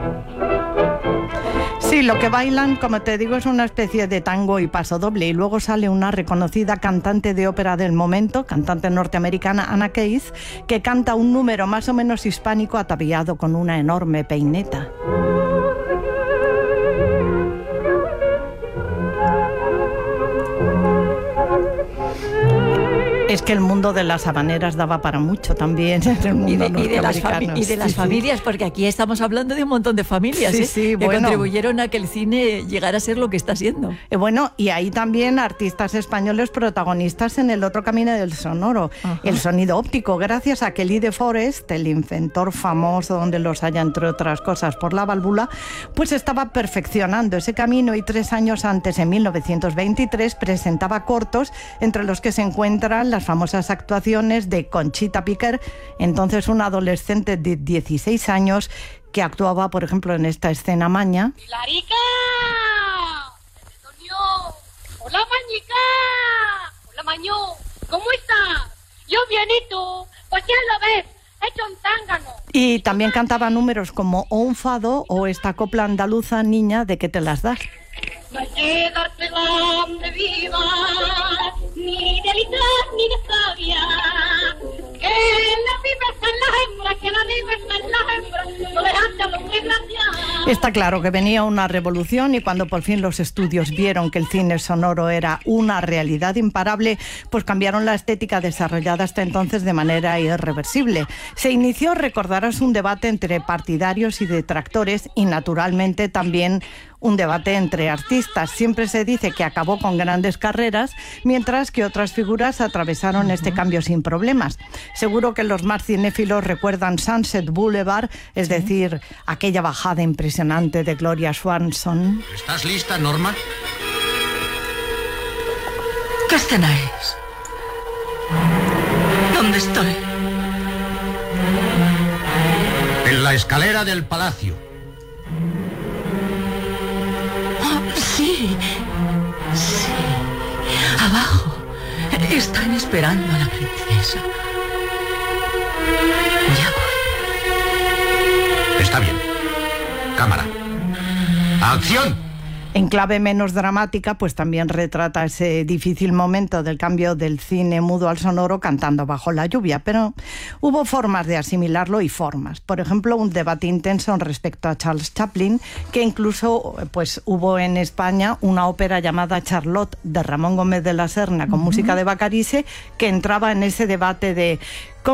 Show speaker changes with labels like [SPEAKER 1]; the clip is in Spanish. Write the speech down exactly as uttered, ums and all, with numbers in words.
[SPEAKER 1] Sí, lo que bailan, como te digo, es una especie de tango y pasodoble, y luego sale una reconocida cantante de ópera del momento, cantante norteamericana Anna Case, que canta un número más o menos hispánico ataviado con una enorme peineta. Es que el mundo de las habaneras daba para mucho también en el mundo
[SPEAKER 2] y de, y de las,
[SPEAKER 1] norteamericano.
[SPEAKER 2] y de las
[SPEAKER 1] sí,
[SPEAKER 2] familias,
[SPEAKER 1] sí.
[SPEAKER 2] porque aquí estamos hablando de un montón de familias
[SPEAKER 1] sí,
[SPEAKER 2] ¿eh?
[SPEAKER 1] sí,
[SPEAKER 2] que
[SPEAKER 1] bueno.
[SPEAKER 2] contribuyeron a que el cine llegara a ser lo que está siendo.
[SPEAKER 1] Eh, bueno, y hay también artistas españoles protagonistas en el otro camino del sonoro, Ajá. el sonido óptico, gracias a que Lee de Forest, el inventor famoso donde los haya, entre otras cosas, por la válvula, pues estaba perfeccionando ese camino, y tres años antes, en mil novecientos veintitrés, presentaba cortos, entre los que se encuentran las famosas actuaciones de Conchita Piquer, entonces una adolescente de dieciséis años que actuaba, por ejemplo, en esta escena Maña.
[SPEAKER 3] ¡Clarica! ¡Hola, Mañica! ¡Hola, Maño! ¿Cómo estás? Yo bienito. Pues ya lo ves, he hecho un tángano.
[SPEAKER 1] Y también cantaba números como O un fado o esta copla andaluza, Niña, ¿de qué te las das?
[SPEAKER 3] No hay que dártela de viva, ni de litras ni de sabia, que la viva está en las hembras, que la viva está en las hembras, no dejaste a los desgraciados.
[SPEAKER 1] Está claro que venía una revolución, y cuando por fin los estudios vieron que el cine sonoro era una realidad imparable, pues cambiaron la estética desarrollada hasta entonces de manera irreversible. Se inició, recordarás, un debate entre partidarios y detractores, y naturalmente también un debate entre artistas. Siempre se dice que acabó con grandes carreras, mientras que otras figuras atravesaron este cambio sin problemas. Seguro que los más cinéfilos recuerdan Sunset Boulevard, es decir, aquella bajada impresionante de Gloria Swanson.
[SPEAKER 4] ¿Estás lista, Norma?
[SPEAKER 5] ¿Qué escena es? ¿Dónde estoy?
[SPEAKER 4] En la escalera del palacio.
[SPEAKER 5] Sí, sí. Abajo están esperando a la princesa. Ya voy.
[SPEAKER 4] Está bien. Cámara. ¡Acción!
[SPEAKER 1] En clave menos dramática, pues también retrata ese difícil momento del cambio del cine mudo al sonoro, Cantando bajo la lluvia, pero hubo formas de asimilarlo y formas. Por ejemplo, un debate intenso respecto a Charles Chaplin, que incluso pues hubo en España una ópera llamada Charlotte de Ramón Gómez de la Serna con uh-huh. música de Bacarice, que entraba en ese debate de